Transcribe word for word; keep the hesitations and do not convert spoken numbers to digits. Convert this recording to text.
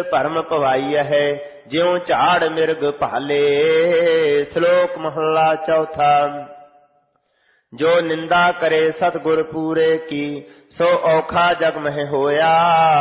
ਭਰਮ ਭਵਾਈਆ ਹੈ, ਜਿਉ ਝਾੜ ਮਿਰਗ ਭਾਲੇ। ਸ਼ਲੋਕ ਮਹੱਲਾ ਚੌਥਾ। ਜੋ ਨਿੰਦਾ ਕਰੇ ਸਤਿਗੁਰ ਪੂਰੇ ਕੀ, ਸੋ ਔਖਾ ਜਗ ਮਹਿ ਹੋਇਆ।